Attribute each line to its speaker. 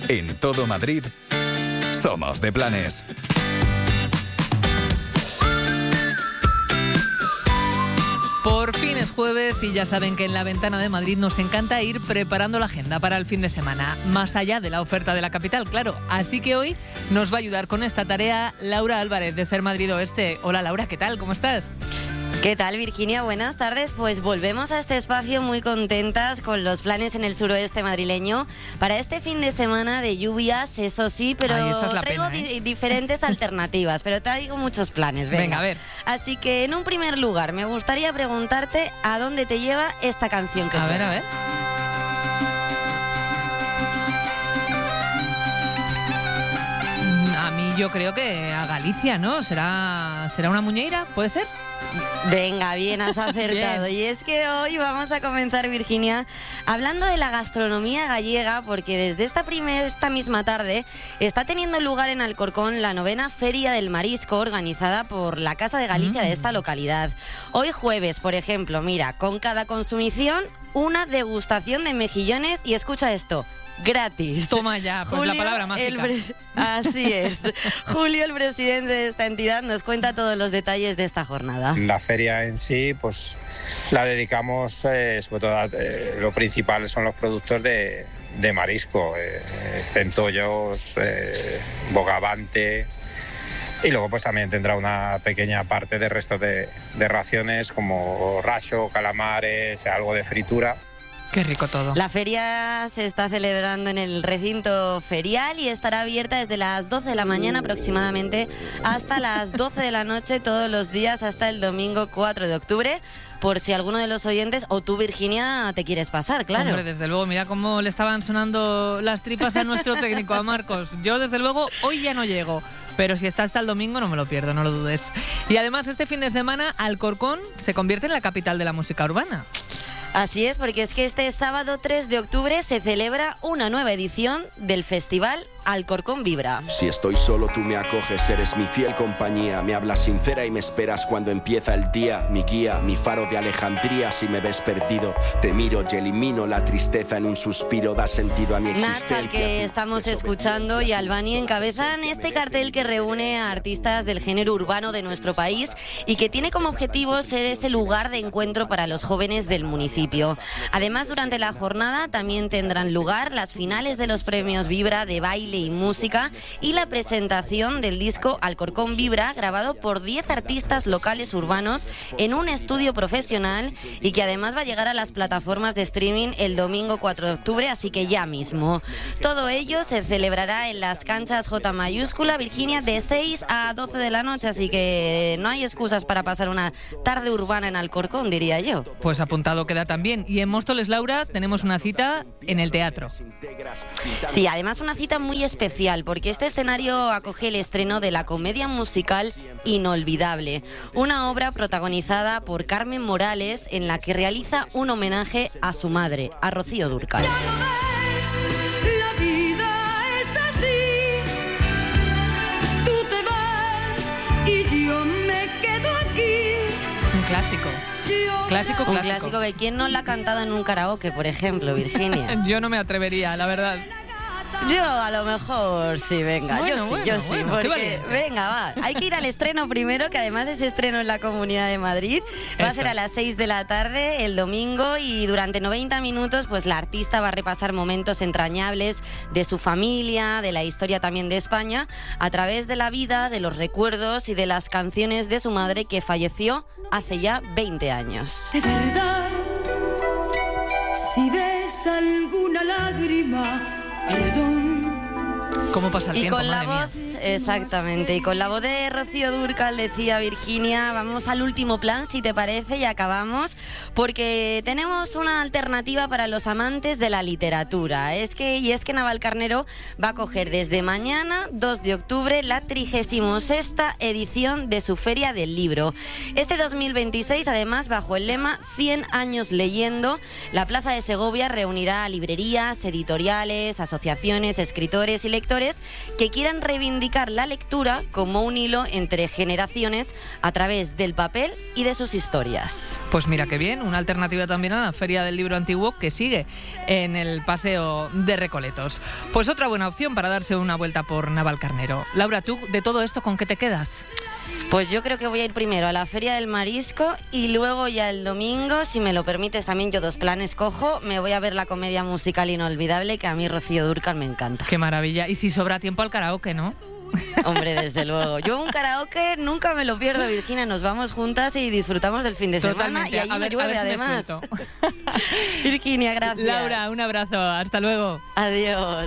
Speaker 1: En todo Madrid, somos de planes.
Speaker 2: Por fin es jueves y ya saben que en La Ventana de Madrid nos encanta ir preparando la agenda para el fin de semana, más allá de la oferta de la capital, claro. Así que hoy nos va a ayudar con esta tarea Laura Álvarez de Ser Madrid Oeste. Hola Laura, ¿qué tal? ¿Cómo estás?
Speaker 3: ¿Qué tal, Virginia? Buenas tardes. Pues volvemos a este espacio muy contentas con los planes en el suroeste madrileño para este fin de semana de lluvias, eso sí, pero traigo diferentes alternativas, pero traigo muchos planes.
Speaker 2: Venga, a ver.
Speaker 3: Así que en un primer lugar me gustaría preguntarte a dónde te lleva esta canción que suena.
Speaker 2: A ver. A mí yo creo que a Galicia, ¿no? ¿Será una muñeira? ¿Puede ser?
Speaker 3: Venga, bien, has acertado.
Speaker 2: Bien.
Speaker 3: Y es que hoy vamos a comenzar, Virginia, hablando de la gastronomía gallega, porque desde esta misma tarde está teniendo lugar en Alcorcón la 9ª Feria del Marisco, organizada por la Casa de Galicia de esta localidad. Hoy jueves, por ejemplo, mira, con cada consumición, una degustación de mejillones y escucha esto, gratis.
Speaker 2: Toma ya, pues Julio, la palabra mágica.
Speaker 3: Así es. Julio, el presidente de esta entidad, nos cuenta todos los detalles de esta jornada.
Speaker 4: La feria en sí, pues la dedicamos, sobre todo, lo principal son los productos de marisco, centollos, bogavante. Y luego pues también tendrá una pequeña parte de restos de raciones como racho, calamares, algo de fritura.
Speaker 2: Qué rico todo.
Speaker 3: La feria se está celebrando en el recinto ferial y estará abierta desde las 12 de la mañana aproximadamente hasta las 12 de la noche todos los días hasta el domingo 4 de octubre. Por si alguno de los oyentes o tú, Virginia, te quieres pasar, claro.
Speaker 2: Hombre, desde luego, mira cómo le estaban sonando las tripas a nuestro técnico, a Marcos. Yo, desde luego, hoy ya no llego. Pero si está hasta el domingo no me lo pierdo, no lo dudes. Y además este fin de semana Alcorcón se convierte en la capital de la música urbana.
Speaker 3: Así es, porque es que este sábado 3 de octubre se celebra una nueva edición del festival Alcorcón Vibra.
Speaker 5: Si estoy solo tú me acoges, eres mi fiel compañía, me hablas sincera y me esperas cuando empieza el día, mi guía, mi faro de Alejandría. Si me ves perdido, te miro y elimino la tristeza en un suspiro, da sentido a mi existencia.
Speaker 3: Nach, al que estamos escuchando, y Albani encabezan este cartel que reúne a artistas del género urbano de nuestro país y que tiene como objetivo ser ese lugar de encuentro para los jóvenes del municipio. Además, durante la jornada también tendrán lugar las finales de los premios Vibra de baile y música y la presentación del disco Alcorcón Vibra, grabado por 10 artistas locales urbanos en un estudio profesional y que además va a llegar a las plataformas de streaming el domingo 4 de octubre, así que ya mismo. Todo ello se celebrará en las canchas J mayúscula, Virginia, de 6 a 12 de la noche, así que no hay excusas para pasar una tarde urbana en Alcorcón, diría yo.
Speaker 2: Pues apuntado queda también. Y en Móstoles, Laura, tenemos una cita en el teatro.
Speaker 3: Sí, además una cita muy especial, porque este escenario acoge el estreno de la comedia musical Inolvidable, una obra protagonizada por Carmen Morales, en la que realiza un homenaje a su madre, a Rocío Dúrcal.
Speaker 6: La vida es así, tú te vas y yo me quedo aquí.
Speaker 2: Un clásico. Clásico.
Speaker 3: Un clásico que quién no la ha cantado en un karaoke, por ejemplo, Virginia.
Speaker 2: Yo no me atrevería, la verdad.
Speaker 3: Yo a lo mejor sí, venga, yo sí, porque venga, va. Hay que ir al estreno primero, que además ese estreno en la Comunidad de Madrid va a ser a las 6 de la tarde el domingo, y durante 90 minutos pues la artista va a repasar momentos entrañables de su familia, de la historia también de España, a través de la vida, de los recuerdos y de las canciones de su madre, que falleció hace ya 20 años.
Speaker 6: De verdad, si ves alguna lágrima, perdón.
Speaker 2: ¿Cómo pasa el tiempo?
Speaker 3: Y con la voz, exactamente, y con la voz de Rocío Dúrcal, decía Virginia, vamos al último plan, si te parece, y acabamos, porque tenemos una alternativa para los amantes de la literatura. Es que Navalcarnero va a coger desde mañana, 2 de octubre, la 36ª edición de su Feria del Libro. Este 2026, además, bajo el lema 100 años leyendo, la Plaza de Segovia reunirá librerías, editoriales, asociaciones, escritores y lectores mayores que quieran reivindicar la lectura como un hilo entre generaciones a través del papel y de sus historias.
Speaker 2: Pues mira qué bien, una alternativa también a la Feria del Libro Antiguo que sigue en el Paseo de Recoletos. Pues otra buena opción para darse una vuelta por Navalcarnero. Laura, ¿tú de todo esto con qué te quedas?
Speaker 3: Pues yo creo que voy a ir primero a la Feria del Marisco y luego ya el domingo, si me lo permites, también yo 2 planes cojo, me voy a ver la comedia musical inolvidable que a mí Rocío Dúrcal me encanta.
Speaker 2: Qué maravilla. Y si sobra tiempo al karaoke, ¿no?
Speaker 3: Hombre, desde luego. Yo un karaoke nunca me lo pierdo, Virginia. Nos vamos juntas y disfrutamos del fin de semana.
Speaker 2: Totalmente.
Speaker 3: Y allí me llueve, además.
Speaker 2: Si
Speaker 3: Virginia, gracias.
Speaker 2: Laura, un abrazo. Hasta luego.
Speaker 3: Adiós.